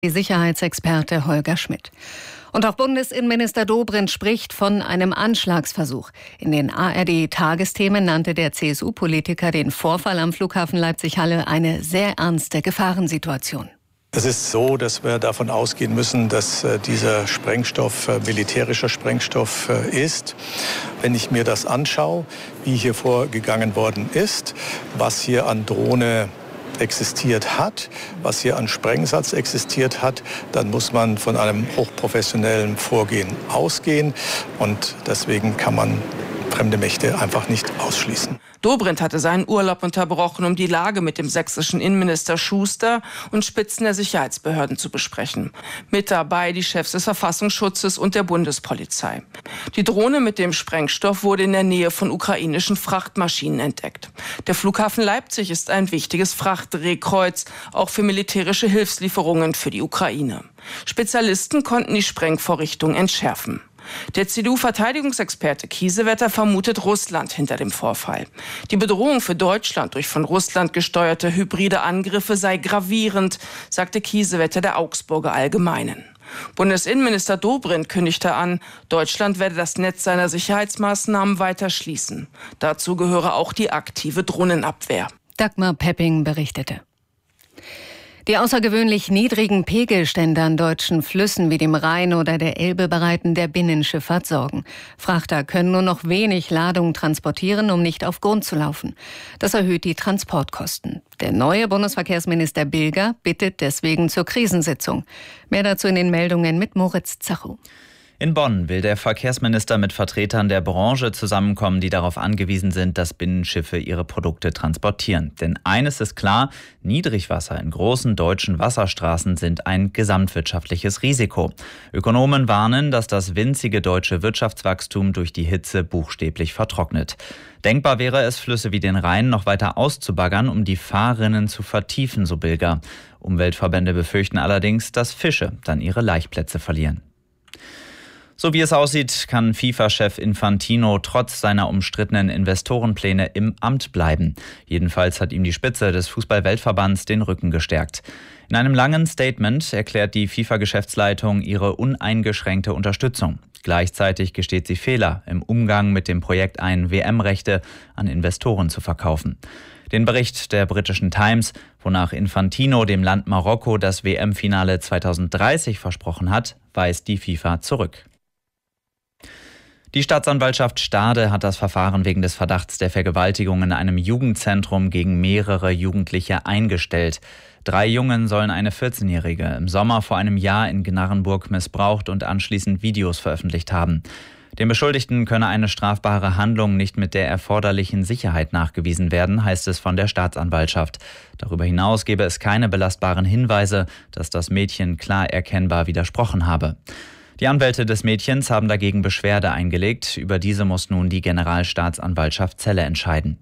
Sicherheitsexperte Holger Schmidt. Und auch Bundesinnenminister Dobrindt spricht von einem Anschlagsversuch. In den ARD-Tagesthemen nannte der CSU-Politiker den Vorfall am Flughafen Leipzig-Halle eine sehr ernste Gefahrensituation. Es ist so, dass wir davon ausgehen müssen, dass dieser Sprengstoff militärischer Sprengstoff ist. Wenn ich mir das anschaue, wie hier vorgegangen worden ist, was hier an Drohne existiert hat, was hier an Sprengsatz existiert hat, dann muss man von einem hochprofessionellen Vorgehen ausgehen. Und deswegen kann man fremde Mächte einfach nicht ausschließen. Dobrindt hatte seinen Urlaub unterbrochen, um die Lage mit dem sächsischen Innenminister Schuster und Spitzen der Sicherheitsbehörden zu besprechen. Mit dabei die Chefs des Verfassungsschutzes und der Bundespolizei. Die Drohne mit dem Sprengstoff wurde in der Nähe von ukrainischen Frachtmaschinen entdeckt. Der Flughafen Leipzig ist ein wichtiges Frachtdrehkreuz, auch für militärische Hilfslieferungen für die Ukraine. Spezialisten konnten die Sprengvorrichtung entschärfen. Der CDU-Verteidigungsexperte Kiesewetter vermutet Russland hinter dem Vorfall. Die Bedrohung für Deutschland durch von Russland gesteuerte hybride Angriffe sei gravierend, sagte Kiesewetter der Augsburger Allgemeinen. Bundesinnenminister Dobrindt kündigte an, Deutschland werde das Netz seiner Sicherheitsmaßnahmen weiter schließen. Dazu gehöre auch die aktive Drohnenabwehr. Dagmar Pepping berichtete. Die außergewöhnlich niedrigen Pegelstände an deutschen Flüssen wie dem Rhein oder der Elbe bereiten der Binnenschifffahrt Sorgen. Frachter können nur noch wenig Ladung transportieren, um nicht auf Grund zu laufen. Das erhöht die Transportkosten. Der neue Bundesverkehrsminister Bilger bittet deswegen zur Krisensitzung. Mehr dazu in den Meldungen mit Moritz Zacho. In Bonn will der Verkehrsminister mit Vertretern der Branche zusammenkommen, die darauf angewiesen sind, dass Binnenschiffe ihre Produkte transportieren. Denn eines ist klar, Niedrigwasser in großen deutschen Wasserstraßen sind ein gesamtwirtschaftliches Risiko. Ökonomen warnen, dass das winzige deutsche Wirtschaftswachstum durch die Hitze buchstäblich vertrocknet. Denkbar wäre es, Flüsse wie den Rhein noch weiter auszubaggern, um die Fahrrinnen zu vertiefen, so Bilger. Umweltverbände befürchten allerdings, dass Fische dann ihre Laichplätze verlieren. So wie es aussieht, kann FIFA-Chef Infantino trotz seiner umstrittenen Investorenpläne im Amt bleiben. Jedenfalls hat ihm die Spitze des Fußball-Weltverbands den Rücken gestärkt. In einem langen Statement erklärt die FIFA-Geschäftsleitung ihre uneingeschränkte Unterstützung. Gleichzeitig gesteht sie Fehler im Umgang mit dem Projekt ein, WM-Rechte an Investoren zu verkaufen. Den Bericht der britischen Times, wonach Infantino dem Land Marokko das WM-Finale 2030 versprochen hat, weist die FIFA zurück. Die Staatsanwaltschaft Stade hat das Verfahren wegen des Verdachts der Vergewaltigung in einem Jugendzentrum gegen mehrere Jugendliche eingestellt. 3 Jungen sollen eine 14-Jährige im Sommer vor einem Jahr in Gnarrenburg missbraucht und anschließend Videos veröffentlicht haben. Dem Beschuldigten könne eine strafbare Handlung nicht mit der erforderlichen Sicherheit nachgewiesen werden, heißt es von der Staatsanwaltschaft. Darüber hinaus gebe es keine belastbaren Hinweise, dass das Mädchen klar erkennbar widersprochen habe. Die Anwälte des Mädchens haben dagegen Beschwerde eingelegt. Über diese muss nun die Generalstaatsanwaltschaft Celle entscheiden.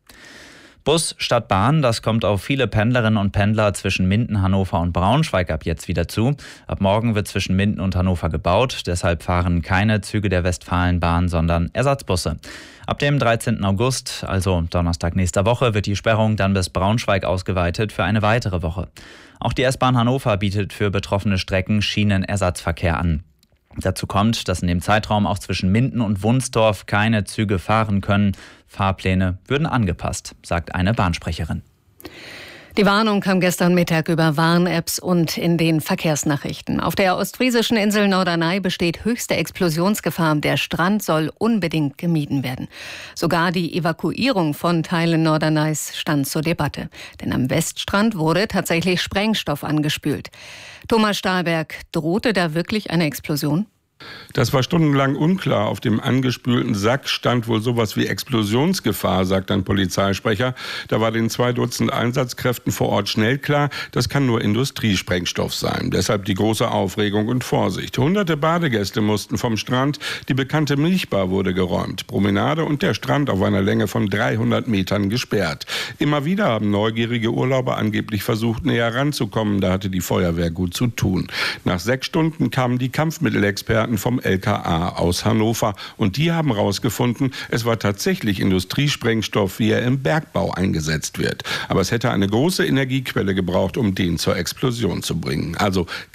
Bus statt Bahn, das kommt auf viele Pendlerinnen und Pendler zwischen Minden, Hannover und Braunschweig ab jetzt wieder zu. Ab morgen wird zwischen Minden und Hannover gebaut. Deshalb fahren keine Züge der Westfalenbahn, sondern Ersatzbusse. Ab dem 13. August, also Donnerstag nächster Woche, wird die Sperrung dann bis Braunschweig ausgeweitet für eine weitere Woche. Auch die S-Bahn Hannover bietet für betroffene Strecken Schienenersatzverkehr an. Dazu kommt, dass in dem Zeitraum auch zwischen Minden und Wunsdorf keine Züge fahren können. Fahrpläne würden angepasst, sagt eine Bahnsprecherin. Die Warnung kam gestern Mittag über Warn-Apps und in den Verkehrsnachrichten. Auf der ostfriesischen Insel Norderney besteht höchste Explosionsgefahr. Der Strand soll unbedingt gemieden werden. Sogar die Evakuierung von Teilen Norderneys stand zur Debatte. Denn am Weststrand wurde tatsächlich Sprengstoff angespült. Thomas Stahlberg, drohte da wirklich eine Explosion? Das war stundenlang unklar. Auf dem angespülten Sack stand wohl sowas wie Explosionsgefahr, sagt ein Polizeisprecher. Da war den 2 Dutzend Einsatzkräften vor Ort schnell klar, das kann nur Industriesprengstoff sein. Deshalb die große Aufregung und Vorsicht. Hunderte Badegäste mussten vom Strand. Die bekannte Milchbar wurde geräumt. Promenade und der Strand auf einer Länge von 300 Metern gesperrt. Immer wieder haben neugierige Urlauber angeblich versucht, näher ranzukommen. Da hatte die Feuerwehr gut zu tun. Nach 6 Stunden kamen die Kampfmittelexperten Experten vom LKA aus Hannover. Und die haben herausgefunden, es war tatsächlich Industriesprengstoff, wie er im Bergbau eingesetzt wird. Aber es hätte eine große Energiequelle gebraucht, um den zur Explosion zu bringen. Also